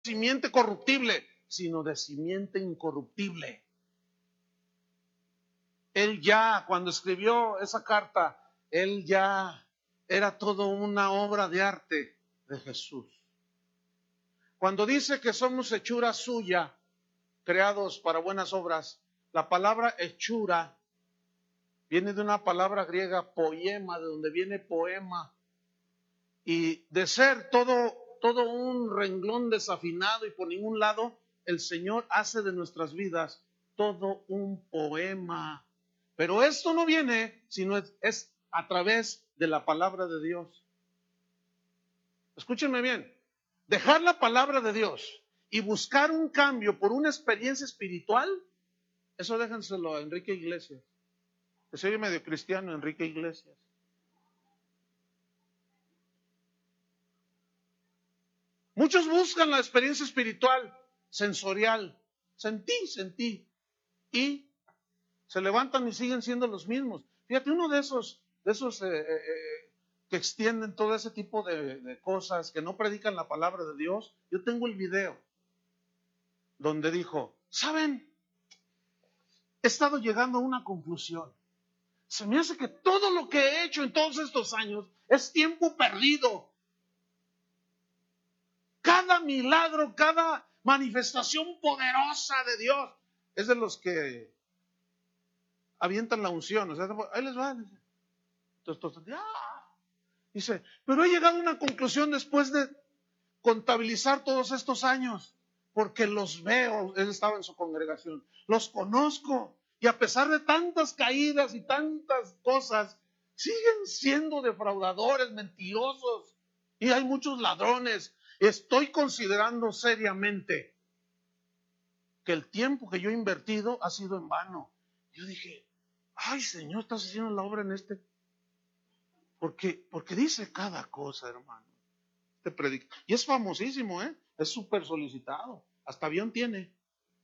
simiente corruptible, sino de simiente incorruptible. Él ya, cuando escribió esa carta, él ya era todo una obra de arte de Jesús. Cuando dice que somos hechura suya, creados para buenas obras, la palabra hechura viene de una palabra griega, poema, de donde viene poema. Y de ser todo un renglón desafinado y por ningún lado, el Señor hace de nuestras vidas todo un poema. Pero esto no viene, sino es a través de la palabra de Dios. Escúchenme bien, dejar la palabra de Dios y buscar un cambio por una experiencia espiritual, eso déjenselo a Enrique Iglesias. Que soy medio cristiano, Enrique Iglesias. Muchos buscan la experiencia espiritual, sensorial. Sentí. Y se levantan y siguen siendo los mismos. Fíjate, uno de esos que extienden todo ese tipo de cosas, que no predican la palabra de Dios. Yo tengo el video donde dijo, ¿saben? He estado llegando a una conclusión. Se me hace que todo lo que he hecho en todos estos años es tiempo perdido. Cada milagro, cada manifestación poderosa de Dios es de los que avientan la unción. O sea, ahí les va. Entonces, dice, pero he llegado a una conclusión después de contabilizar todos estos años, porque los veo, él estaba en su congregación, los conozco, y a pesar de tantas caídas y tantas cosas, siguen siendo defraudadores, mentirosos, y hay muchos ladrones. Estoy considerando seriamente que el tiempo que yo he invertido ha sido en vano. Yo dije, ay Señor, estás haciendo la obra en este. Porque dice cada cosa, hermano. Y es famosísimo, es súper solicitado. Hasta avión tiene.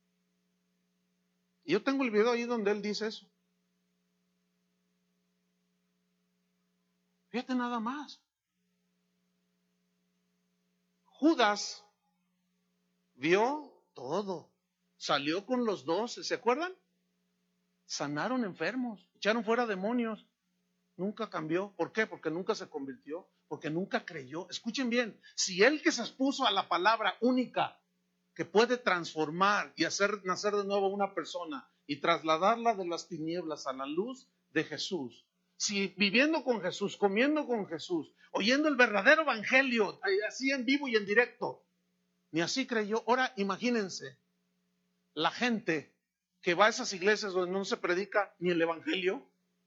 Y yo tengo el video ahí donde él dice eso. Fíjate nada más. Judas vio todo. Salió con los 12, ¿se acuerdan? Sanaron enfermos, echaron fuera demonios. Nunca cambió. ¿Por qué? Porque nunca se convirtió, porque nunca creyó. Escuchen bien, si él que se expuso a la palabra única que puede transformar y hacer nacer de nuevo una persona y trasladarla de las tinieblas a la luz de Jesús, si viviendo con Jesús, comiendo con Jesús, oyendo el verdadero evangelio, así en vivo y en directo, ni así creyó. Ahora imagínense la gente que va a esas iglesias donde no se predica ni el evangelio.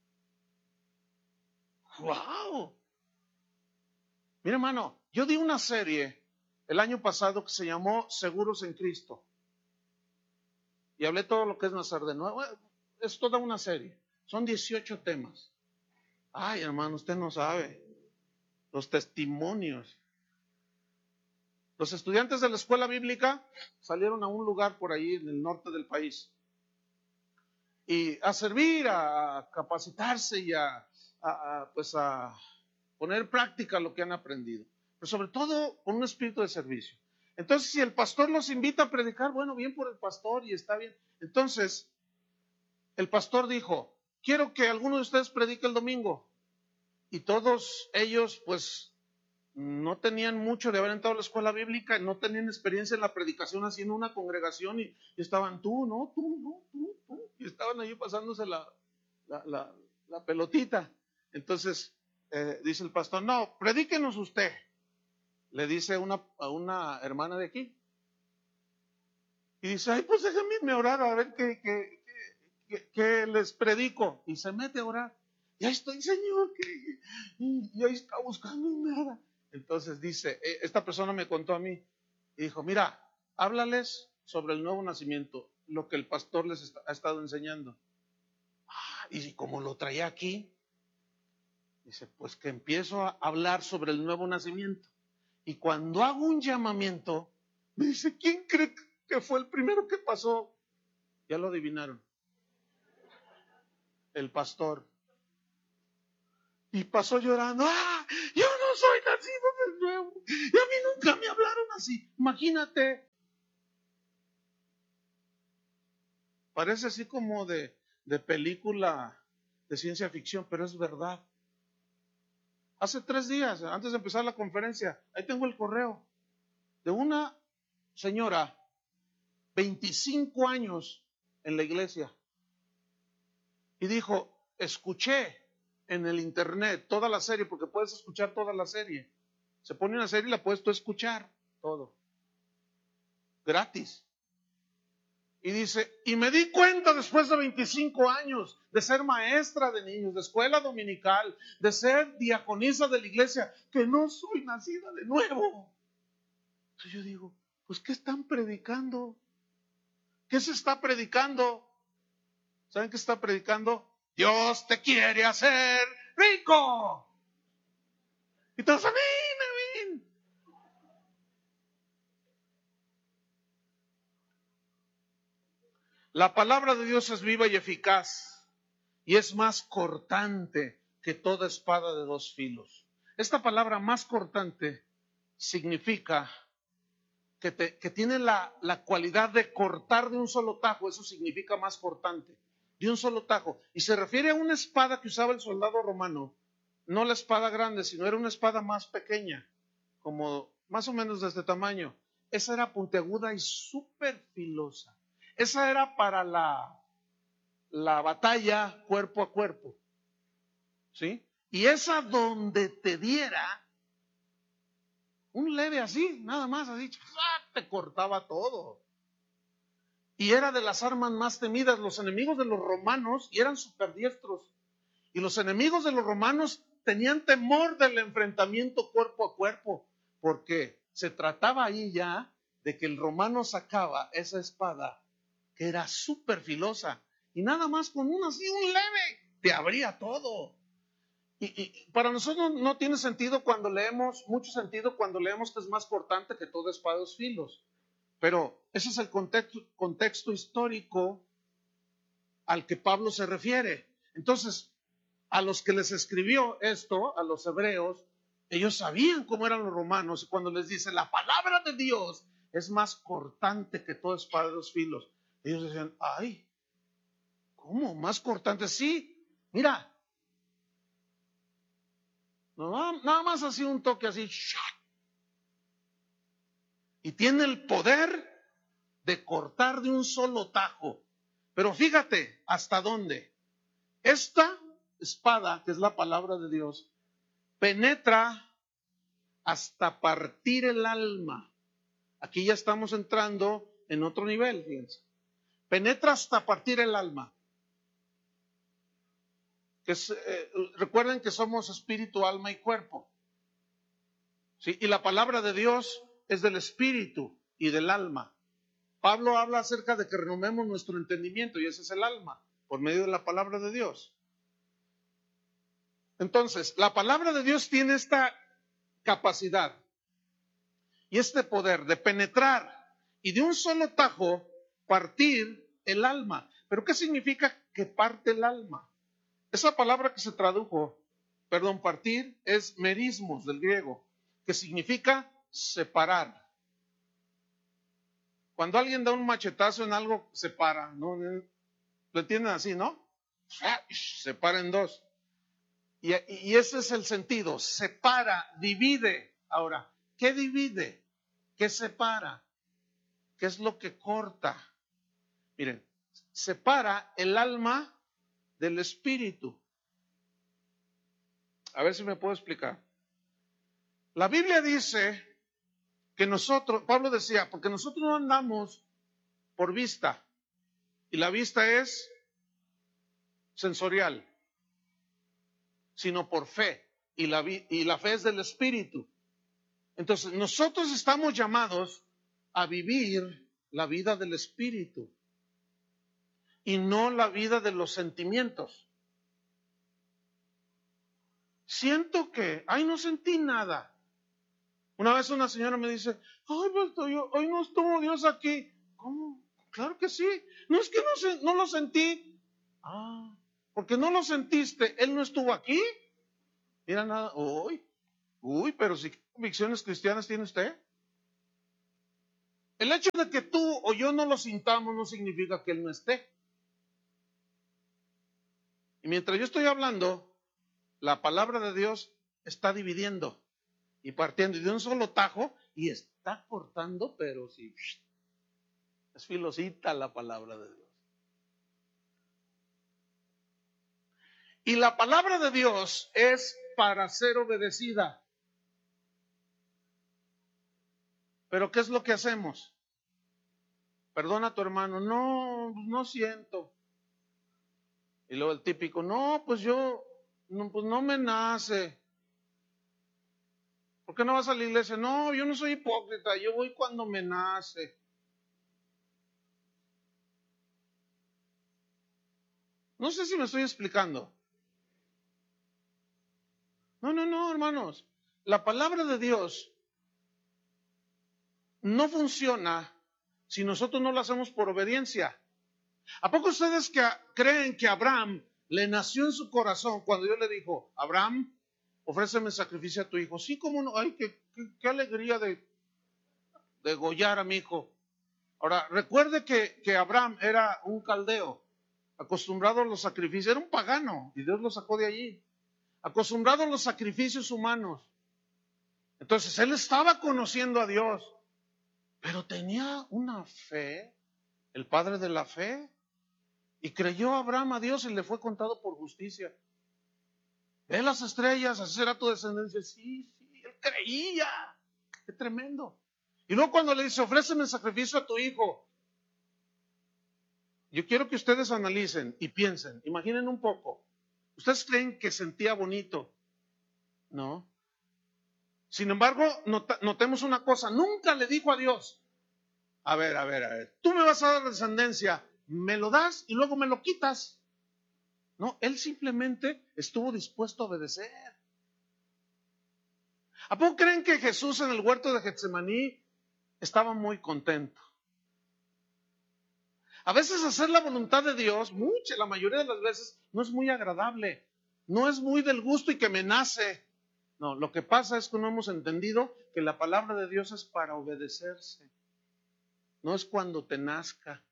¡Wow! Mira, hermano, yo di una serie el año pasado que se llamó Seguros en Cristo. Y hablé todo lo que es nacer de nuevo. Es toda una serie. Son 18 temas. Ay, hermano, usted no sabe. Los testimonios. Los estudiantes de la escuela bíblica salieron a un lugar por ahí en el norte del país. Y a servir, a capacitarse y a poner en práctica lo que han aprendido. Pero sobre todo con un espíritu de servicio. Entonces, si el pastor los invita a predicar, bueno, bien por el pastor y está bien. Entonces, el pastor dijo, quiero que alguno de ustedes predique el domingo. Y todos ellos, pues, no tenían mucho de haber entrado a la escuela bíblica, no tenían experiencia en la predicación así en una congregación y estaban tú. Y estaban ahí pasándose la pelotita. Entonces, dice el pastor, no, predíquenos usted. Le dice a una hermana de aquí. Y dice, ay, pues déjenme orar a ver qué les predico. Y se mete a orar. Y ahí estoy, Señor, y ahí está buscando nada. Entonces dice, esta persona me contó a mí. Y dijo, mira, háblales sobre el nuevo nacimiento, lo que el pastor les ha estado enseñando. Y como lo traía aquí, dice, pues que empiezo a hablar sobre el nuevo nacimiento. Y cuando hago un llamamiento, me dice, ¿quién cree que fue el primero que pasó? Ya lo adivinaron. El pastor. Y pasó llorando, yo no soy nacido de nuevo. Y a mí nunca me hablaron así. Imagínate. Parece así como de película de ciencia ficción, pero es verdad. Hace 3 días, antes de empezar la conferencia, ahí tengo el correo de una señora, 25 años en la iglesia. Y dijo, escuché en el internet toda la serie, porque puedes escuchar toda la serie. Se pone una serie y la puedes tú escuchar todo. Gratis. Y dice, y me di cuenta después de 25 años de ser maestra de niños, de escuela dominical, de ser diaconisa de la iglesia, que no soy nacida de nuevo. Entonces yo digo, pues ¿qué están predicando? ¿Qué se está predicando? ¿Saben qué está predicando? Dios te quiere hacer rico. Y todos, amén, amén. La palabra de Dios es viva y eficaz y es más cortante que toda espada de 2 filos. Esta palabra más cortante significa que tiene la cualidad de cortar de un solo tajo. Eso significa más cortante, de un solo tajo. Y se refiere a una espada que usaba el soldado romano, no la espada grande, sino era una espada más pequeña, como más o menos de este tamaño. Esa era puntiaguda y súper filosa. Esa era para la batalla cuerpo a cuerpo. ¿Sí? Y esa donde te diera un leve así, nada más así, te cortaba todo. Y era de las armas más temidas. Los enemigos de los romanos, y eran súper diestros, y los enemigos de los romanos tenían temor del enfrentamiento cuerpo a cuerpo, porque se trataba ahí ya de que el romano sacaba esa espada que era súper filosa, y nada más con un leve, te abría todo. Y para nosotros no tiene sentido cuando leemos, mucho sentido cuando leemos que es más cortante que toda espada de 2 filos. Pero ese es el contexto histórico al que Pablo se refiere. Entonces, a los que les escribió esto, a los hebreos, ellos sabían cómo eran los romanos, y cuando les dice la palabra de Dios es más cortante que toda espada de 2 filos, ellos decían, ay, ¿cómo? ¿Más cortante? Sí, mira, no, nada más así un toque así, y tiene el poder de cortar de un solo tajo. Pero fíjate, ¿hasta dónde? Esta espada, que es la palabra de Dios, penetra hasta partir el alma. Aquí ya estamos entrando en otro nivel, fíjense. Penetra hasta partir el alma. Recuerden que somos espíritu, alma y cuerpo. ¿Sí? Y la palabra de Dios es del espíritu y del alma. Pablo habla acerca de que renovemos nuestro entendimiento, y ese es el alma, por medio de la palabra de Dios. Entonces, la palabra de Dios tiene esta capacidad y este poder de penetrar y de un solo tajo partir el alma. ¿Pero qué significa que parte el alma? Esa palabra que se tradujo, partir, es merismos del griego, que significa separar. Cuando alguien da un machetazo en algo, separa, ¿no? ¿Lo entienden así, no? Separa en 2. Y ese es el sentido, separa, divide. Ahora, ¿qué divide? ¿Qué separa? ¿Qué es lo que corta? Miren, separa el alma del espíritu. A ver si me puedo explicar. La Biblia dice que nosotros, Pablo decía, porque nosotros no andamos por vista, y la vista es sensorial, sino por fe, y la fe es del espíritu. Entonces, nosotros estamos llamados a vivir la vida del espíritu y no la vida de los sentimientos. Siento que, no sentí nada. Una vez una señora me dice, pues hoy no estuvo Dios aquí. ¿Cómo? Claro que sí. No es que no lo sentí. Porque no lo sentiste, Él no estuvo aquí. Mira nada, pero si convicciones cristianas tiene usted? El hecho de que tú o yo no lo sintamos no significa que Él no esté. Y mientras yo estoy hablando, la palabra de Dios está dividiendo y partiendo y de un solo tajo y está cortando, pero sí, es filosita la palabra de Dios. Y la palabra de Dios es para ser obedecida. Pero ¿qué es lo que hacemos? Perdona a tu hermano, no siento. Y luego el típico, pues no me nace. ¿Por qué no vas a la iglesia? No, yo no soy hipócrita, yo voy cuando me nace. No sé si me estoy explicando. No, hermanos. La palabra de Dios no funciona si nosotros no la hacemos por obediencia. ¿A poco ustedes creen que Abraham le nació en su corazón cuando Dios le dijo, Abraham, ofréceme sacrificio a tu hijo? Sí, cómo no, ay, qué alegría de degollar a mi hijo. Ahora, recuerde que Abraham era un caldeo, acostumbrado a los sacrificios, era un pagano, y Dios lo sacó de allí, acostumbrado a los sacrificios humanos. Entonces, él estaba conociendo a Dios, pero tenía una fe, el padre de la fe, y creyó Abraham a Dios y le fue contado por justicia. Ve las estrellas, así será tu descendencia. Sí, él creía. Qué tremendo. Y luego cuando le dice, ofréceme el sacrificio a tu hijo. Yo quiero que ustedes analicen y piensen, imaginen un poco. ¿Ustedes creen que sentía bonito? No. Sin embargo, notemos una cosa, nunca le dijo a Dios, a ver, tú me vas a dar descendencia, me lo das y luego me lo quitas. No, él simplemente estuvo dispuesto a obedecer. ¿A poco creen que Jesús en el huerto de Getsemaní estaba muy contento? A veces hacer la voluntad de Dios, la mayoría de las veces, no es muy agradable, no es muy del gusto y que me nace. No, lo que pasa es que no hemos entendido que la palabra de Dios es para obedecerse, no es cuando te nazca.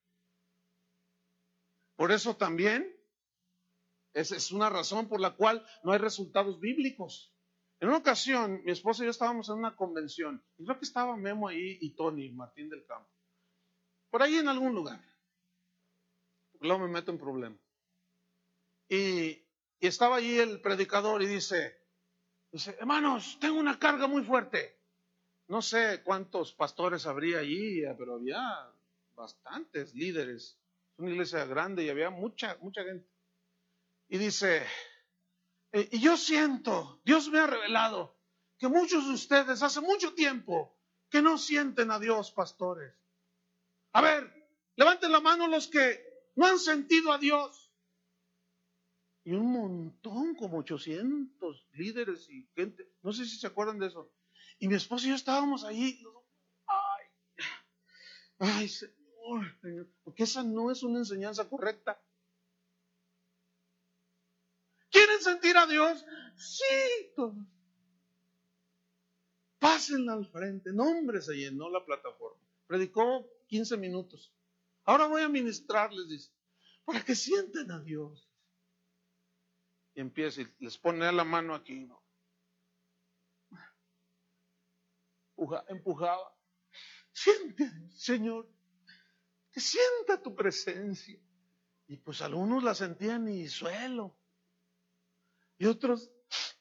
Por eso también, esa es una razón por la cual no hay resultados bíblicos. En una ocasión, mi esposa y yo estábamos en una convención, y creo que estaba Memo ahí y Tony, Martín del Campo, por ahí en algún lugar, porque luego me meto en problemas. Y estaba allí el predicador y dice, hermanos, tengo una carga muy fuerte. No sé cuántos pastores habría allí, pero había bastantes líderes. Es una iglesia grande y había mucha gente. Y dice, y yo siento, Dios me ha revelado que muchos de ustedes hace mucho tiempo que no sienten a Dios, pastores. A ver, levanten la mano los que no han sentido a Dios. Y un montón, como 800 líderes y gente, no sé si se acuerdan de eso. Y mi esposo y yo estábamos ahí. Ay, Señor, porque esa no es una enseñanza correcta. ¿Quieren sentir a Dios? Sí, todos. Pásenla al frente. No, hombre, se llenó la plataforma. Predicó 15 minutos. Ahora voy a ministrarles, dice, para que sientan a Dios. Y empieza y les pone la mano aquí, ¿no? Empujaba. Siente, Señor, que sienta tu presencia. Y pues algunos la sentían ni suelo. Y otros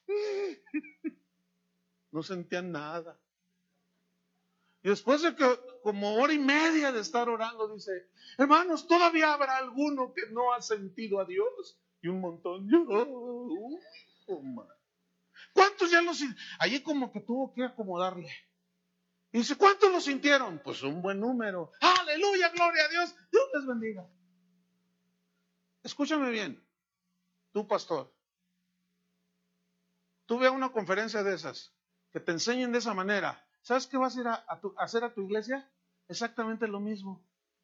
no sentían nada. Y después de que como hora y media de estar orando, dice, hermanos, todavía habrá alguno que no ha sentido a Dios. Y un montón. ¿Cuántos ya lo sintieron? Allí como que tuvo que acomodarle. Y dice, ¿cuántos lo sintieron? Pues un buen número. Aleluya, gloria a Dios. Dios les bendiga. Escúchame bien, tú pastor. Tú ve a una conferencia de esas, que te enseñen de esa manera. ¿Sabes qué vas a ir a hacer a tu iglesia? Exactamente lo mismo.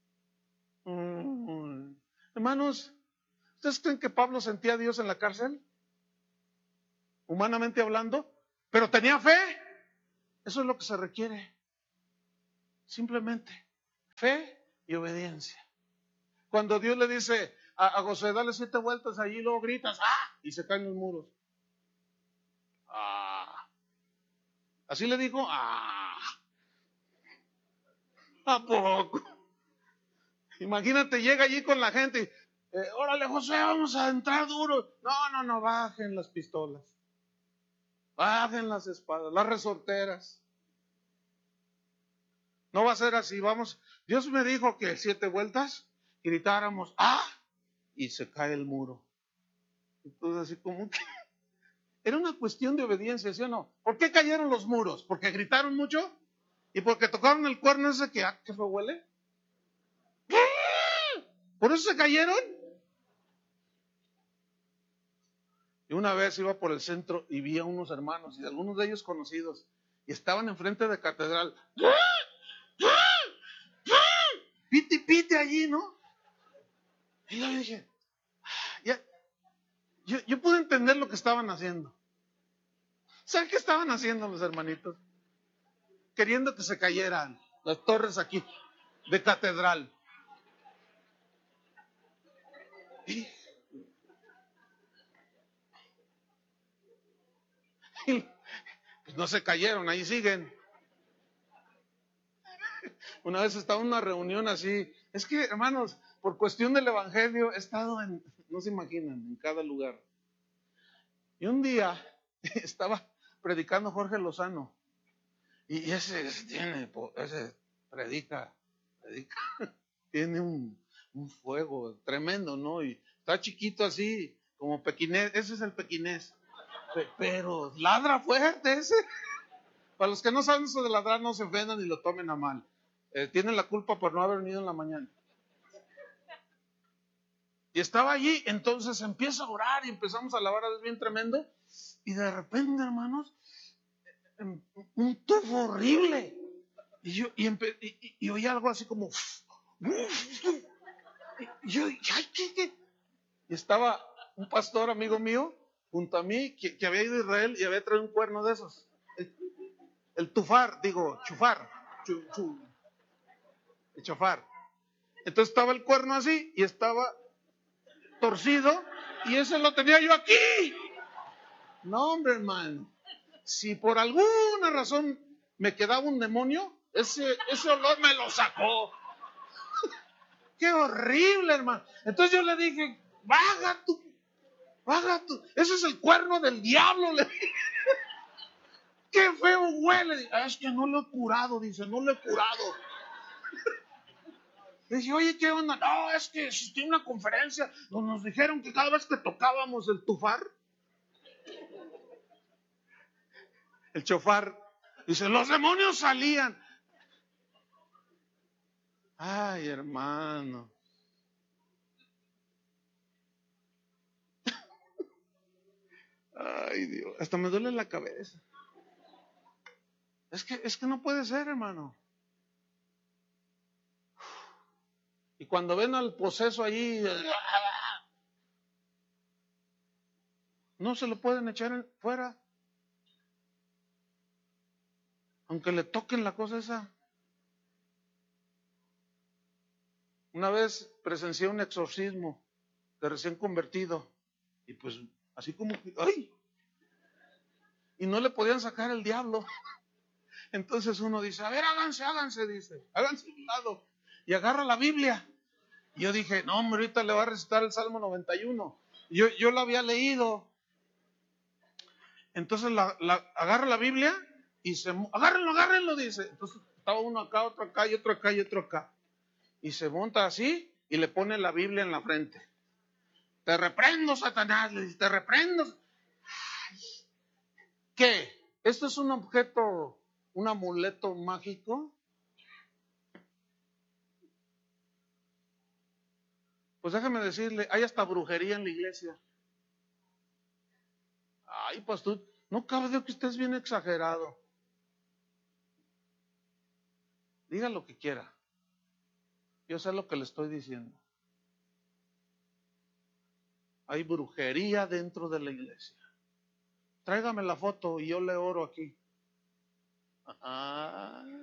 Hermanos, ¿ustedes creen que Pablo sentía a Dios en la cárcel? Humanamente hablando, pero tenía fe. Eso es lo que se requiere. Simplemente fe y obediencia. Cuando Dios le dice a Josué, dale 7 vueltas allí, luego gritas, ¡ah! Y se caen los muros. ¡Ah! Así le dijo, ¡ah! ¿A poco? Imagínate, llega allí con la gente, órale Josué, vamos a entrar duro. No, bajen las pistolas, bajen las espadas, las resorteras. No va a ser así, vamos. Dios me dijo que 7 vueltas gritáramos, ¡ah! Y se cae el muro. Entonces así como que era una cuestión de obediencia, ¿sí o no? ¿Por qué cayeron los muros? ¿Porque gritaron mucho? ¿Y porque tocaron el cuerno ese que, qué fue huele? ¿Por eso se cayeron? Y una vez iba por el centro y vi a unos hermanos y algunos de ellos conocidos y estaban enfrente de catedral. Piti, piti allí, ¿no? Y yo dije, ya, yo pude entender lo que estaban haciendo. ¿Saben qué estaban haciendo los hermanitos? Queriendo que se cayeran las torres aquí de catedral. Y pues no se cayeron, ahí siguen. Una vez estaba en una reunión así. Es que, hermanos, por cuestión del evangelio he estado no se imaginan, en cada lugar. Y un día estaba predicando Jorge Lozano. Y ese predica, tiene un fuego tremendo, ¿no? Y está chiquito así, como pequinés, ese es el pequinés. Pero ladra fuerte ese. Para los que no saben eso de ladrar, no se ofendan y lo tomen a mal. Tienen la culpa por no haber venido en la mañana. Y estaba allí, entonces empieza a orar y empezamos a alabar a Dios bien tremendo. Y de repente, hermanos, un tufo horrible. Y oí algo así como. Y yo, ay, ¿qué? Y estaba un pastor amigo mío junto a mí que había ido a Israel y había traído un cuerno de esos. El chufar. El chofar. Entonces estaba el cuerno así y estaba torcido y ese lo tenía yo aquí. No, hombre, hermano. Si por alguna razón me quedaba un demonio, ese olor me lo sacó. Qué horrible, hermano. Entonces yo le dije, baja tú. Ese es el cuerno del diablo. Le dije. Qué feo huele. Es que no lo he curado, dice, no lo he curado. Le dije, oye, ¿qué onda? No, es que existía una conferencia donde nos dijeron que cada vez que tocábamos el tufar, el chofar, dice, los demonios salían. Ay, hermano. Ay, Dios, hasta me duele la cabeza. Es que no puede ser, hermano. Y cuando ven al poseso allí, no se lo pueden echar fuera. Aunque le toquen la cosa esa. Una vez presencié un exorcismo de recién convertido. Y pues, así como, ¡ay! Y no le podían sacar el diablo. Entonces uno dice, a ver, háganse, dice, háganse a un lado. Y agarra la Biblia. Y yo dije, no, hombre, ahorita le va a recitar el Salmo 91. Yo lo había leído. Entonces agarra la Biblia y agárrenlo, dice. Entonces estaba uno acá, otro acá y otro acá y otro acá. Y se monta así y le pone la Biblia en la frente. Te reprendo, Satanás, le dice, te reprendo. ¿Qué? ¿Esto es un objeto, un amuleto mágico? Pues déjame decirle, hay hasta brujería en la iglesia. Ay, pastor, no cabe de que usted es bien exagerado. Diga lo que quiera. Yo sé lo que le estoy diciendo. Hay brujería dentro de la iglesia. Tráigame la foto y yo le oro aquí. Ah.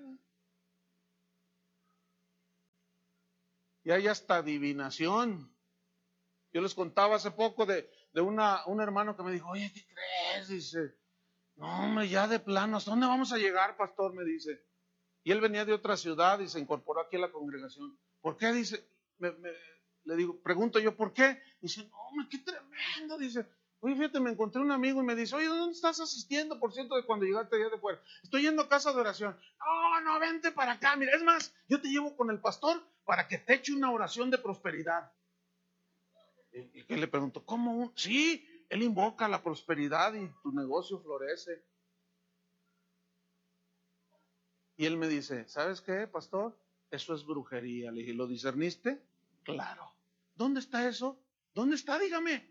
Y hay hasta adivinación. Yo les contaba hace poco de un hermano que me dijo, oye, ¿qué crees? Dice, no, hombre, ya de plano, ¿hasta dónde vamos a llegar, pastor? Me dice. Y él venía de otra ciudad y se incorporó aquí a la congregación. ¿Por qué? Dice, le digo, pregunto yo, ¿por qué? Dice, no, hombre, qué tremendo. Dice, oye, fíjate, me encontré un amigo y me dice, oye, ¿dónde estás asistiendo, por cierto, de cuando llegaste allá de fuera? Estoy yendo a casa de oración. No, no, vente para acá. Mira, es más, yo te llevo con el pastor para que te eche una oración de prosperidad. Y que le pregunto, ¿cómo? Sí, él invoca la prosperidad y tu negocio florece. Y él me dice, ¿sabes qué, pastor? Eso es brujería. Le dije, ¿lo discerniste? Claro. ¿Dónde está eso? ¿Dónde está? Dígame.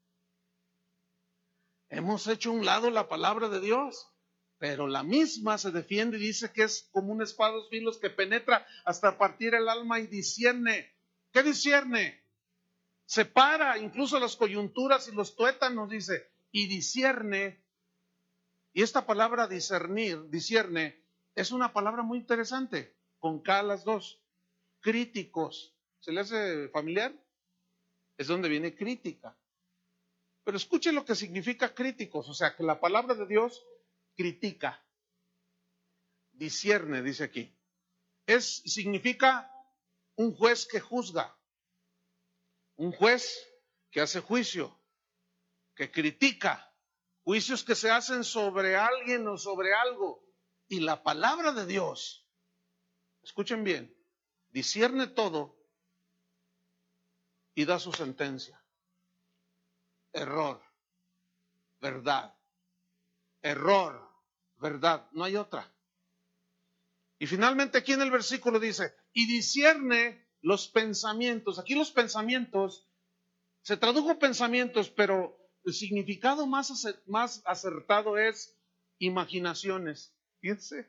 Hemos hecho a un lado la palabra de Dios, pero la misma se defiende y dice que es como una espada de dos filos que penetra hasta partir el alma y discierne. ¿Qué discierne? Separa incluso las coyunturas y los tuétanos, dice, y discierne. Y esta palabra discernir, discierne, es una palabra muy interesante, con K las dos. Críticos. ¿Se le hace familiar? Es donde viene crítica. Pero escuche lo que significa críticos, o sea, que la palabra de Dios critica, discierne, dice aquí. Significa un juez que juzga, un juez que hace juicio, que critica, juicios que se hacen sobre alguien o sobre algo. Y la palabra de Dios, escuchen bien, discierne todo y da su sentencia. Error, verdad, error, verdad, no hay otra. Y finalmente aquí en el versículo dice, y discierne los pensamientos. Aquí los pensamientos, se tradujo pensamientos, pero el significado más acertado es imaginaciones. Fíjense.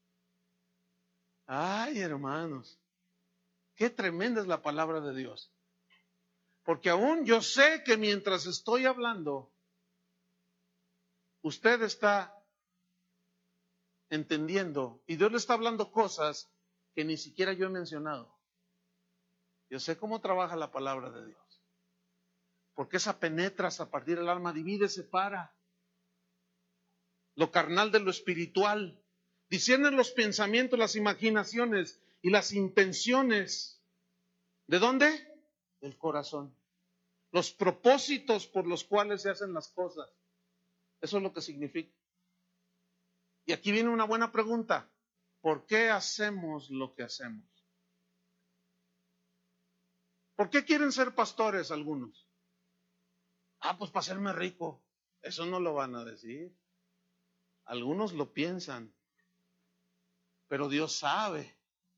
Ay, hermanos, qué tremenda es la palabra de Dios. Porque aún yo sé que mientras estoy hablando, usted está entendiendo y Dios le está hablando cosas que ni siquiera yo he mencionado. Yo sé cómo trabaja la palabra de Dios. Porque esa penetra hasta partir el alma, divide, separa lo carnal de lo espiritual. Disciernen los pensamientos, las imaginaciones y las intenciones. ¿De dónde? Del corazón. Los propósitos por los cuales se hacen las cosas. Eso es lo que significa. Y aquí viene una buena pregunta. ¿Por qué hacemos lo que hacemos? ¿Por qué quieren ser pastores algunos? Pues para hacerme rico. Eso no lo van a decir. Algunos lo piensan. Pero Dios sabe.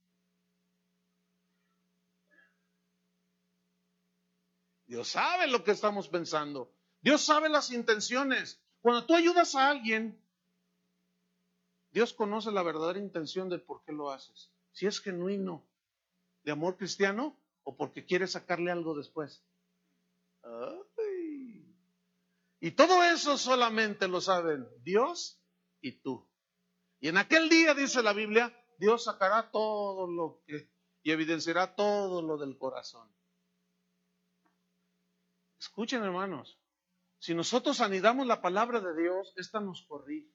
Dios sabe lo que estamos pensando. Dios sabe las intenciones. Cuando tú ayudas a alguien, Dios conoce la verdadera intención del por qué lo haces. Si es genuino, de amor cristiano, o porque quieres sacarle algo después. Ay. Y todo eso solamente lo saben Dios y tú. Y en aquel día, dice la Biblia, Dios sacará todo lo que y evidenciará todo lo del corazón. Escuchen, hermanos, si nosotros anidamos la palabra de Dios, esta nos corrige.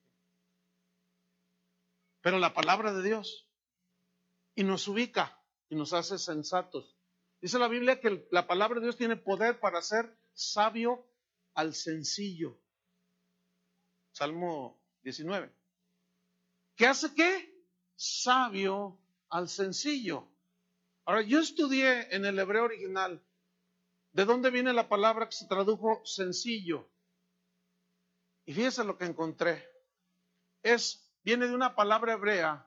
Pero la palabra de Dios y nos ubica y nos hace sensatos. Dice la Biblia que la palabra de Dios tiene poder para hacer sabio al sencillo. Salmo 19. ¿Qué hace qué? Sabio al sencillo. Ahora, yo estudié en el hebreo original. ¿De dónde viene la palabra que se tradujo sencillo? Y fíjese lo que encontré. Viene de una palabra hebrea,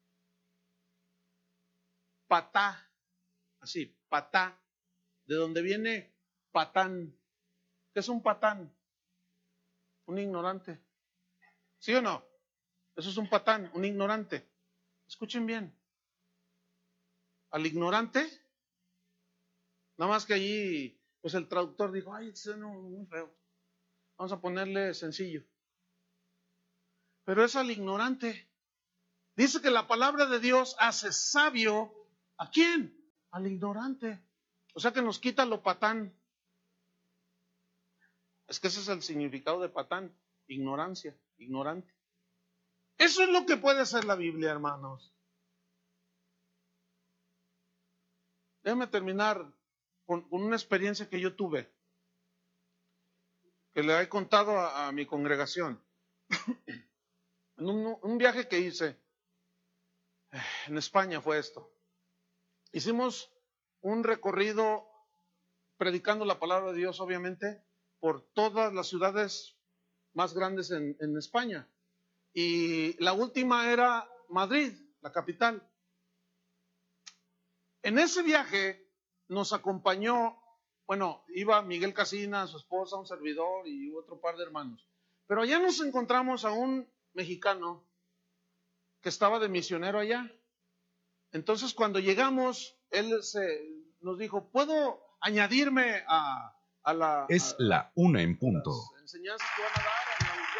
patá, así, patá, de donde viene patán. ¿Qué es un patán? Un ignorante. ¿Sí o no? Eso es un patán, un ignorante. Escuchen bien. Al ignorante, nada más que allí, pues el traductor dijo, ay, eso no, muy feo. Vamos a ponerle sencillo. Pero es al ignorante. Dice que la palabra de Dios hace sabio, ¿a quién? Al ignorante. O sea que nos quita lo patán. Es que ese es el significado de patán, ignorancia, ignorante. Eso es lo que puede ser la Biblia, hermanos. Déjame terminar con una experiencia que yo tuve, que le he contado a mi congregación. En un viaje que hice en España fue esto. Hicimos un recorrido predicando la palabra de Dios, obviamente, por todas las ciudades más grandes en España. Y la última era Madrid, la capital. En ese viaje nos acompañó, bueno, iba Miguel Casina, su esposa, un servidor y otro par de hermanos. Pero allá nos encontramos a un mexicano que estaba de misionero allá. Entonces cuando llegamos, él nos dijo, ¿puedo añadirme a Es la 1:00 las enseñanzas que van a dar?